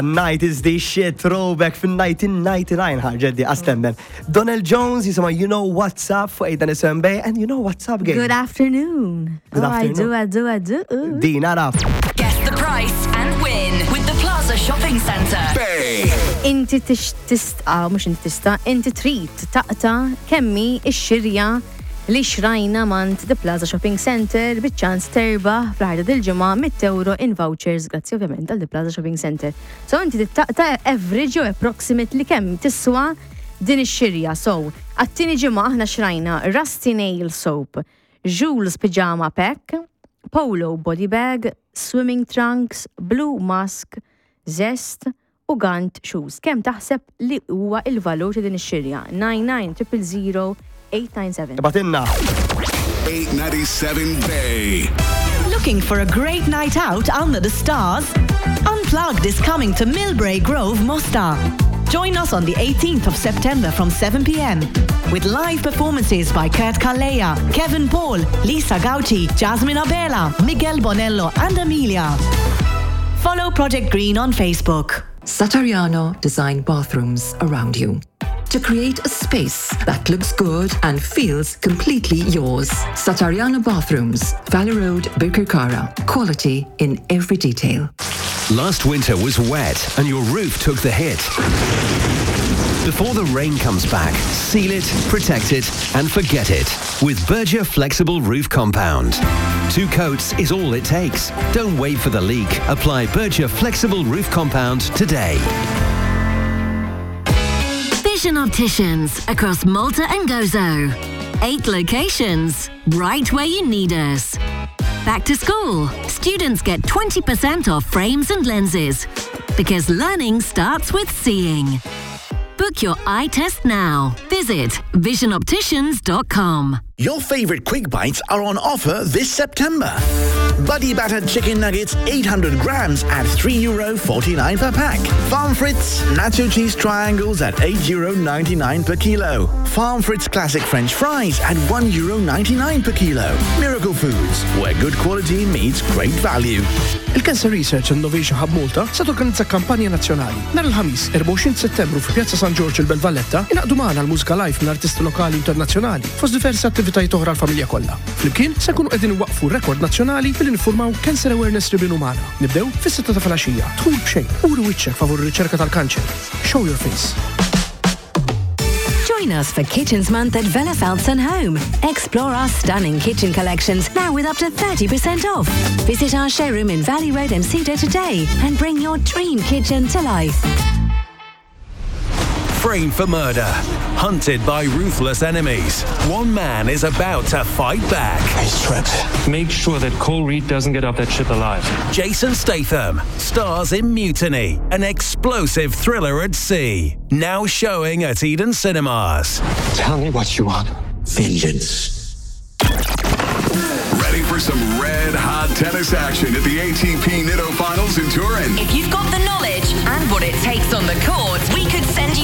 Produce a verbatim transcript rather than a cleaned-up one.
Night is the shit, throwback fin nineteen ninety-nine ħarġet di astemmen. Donald Jones jisima You Know What's Up fuq Ejdan Isem Bay, and you know what's up, gang. Good afternoon. Good oh, afternoon. I do, I do, I do. Din araf. Guess the price and win with the Plaza Shopping Centre. Bay. Inti tix tista, mux inti tista, inti trid taqta kemmi ix-xirja li xrajna mant The Plaza Shopping Center biċ-ċans terba fl-ħarta dil-ġimgħa mit euro in vouchers grazzi ovvjament għal The Plaza Shopping Center. So inti taqta average u approximately kemm tiswa din ix-xirja. So, għat-tieni ġimgħa aħna xrajna Rusty Nail Soap, Jules Pyjama Pack, Polo Body Bag, Swimming Trunks, Blue Mask, Zest u Gant Shoes. Kemm taħseb li huwa il-valur ta' din ix-xirja? nine nine zero zero zero eight nine seven. Batinna. eight ninety-seven Bay. Looking for a great night out under the stars? Unplugged is coming to Millbrae Grove, Mostar. Join us on the eighteenth of September from seven p.m. with live performances by Kurt Kalea, Kevin Paul, Lisa Gauci, Jasmine Abela, Miguel Bonello and Amelia. Follow Project Green on Facebook. Satariano designed bathrooms around you to create a space that looks good and feels completely yours. Satariano Bathrooms, Valley Road, Birkirkara. Quality in every detail. Last winter was wet and your roof took the hit. Before the rain comes back, seal it, protect it, and forget it with Berger Flexible Roof Compound. Two coats is all it takes. Don't wait for the leak. Apply Berger Flexible Roof Compound today. Vision Opticians across Malta and Gozo. Eight locations, right where you need us. Back to school, students get twenty percent off frames and lenses because learning starts with seeing. Book your eye test now. Visit vision opticians dot com. Your favorite Quick Bites are on offer this September. Buddy battered chicken nuggets, eight hundred grams at three euro forty-nine per pack. Farm Fritz nacho cheese triangles at eight euro ninety-nine per kilo. Farm Fritz classic French fries at one euro ninety-nine per kilo. Miracle Foods, where good quality meets great value. Il-Cancer Research Innovation Hub Malta se torganizza kampanja nazzjonali. Nhar il-ħamis, erba' Settembru fi Pjazza San Giorgio il-Belvalletta, inaqdu magħna l-mużika live minn artisti lokali u internazzjonali fost diversi attivitajiet oħra l-familja kollha. Flimkien se nkunu qegħdin waqfu rekord nazzjonali billi niffurmaw Cancer Awareness Ribbon magħna. Nibdew fis-sitta ta' filgħaxija. Dħul b'xejn, uri wiċċek favur ir-riċerka tal-kanċer. Show your face. Join us for Kitchens Month at Villa Felton Home. Explore our stunning kitchen collections now with up to thirty percent off. Visit our showroom in Valley Road and Cedar today and bring your dream kitchen to life. Framed for murder, hunted by ruthless enemies. One man is about to fight back. He's trapped. Make sure that Cole Reed doesn't get off that ship alive. Jason Statham stars in Mutiny, an explosive thriller at sea. Now showing at Eden Cinemas. Tell me what you want. Vengeance. Ready for some red-hot tennis action at the A T P Nitto Finals in Turin. If you've got the knowledge and what it takes on the court, we could send you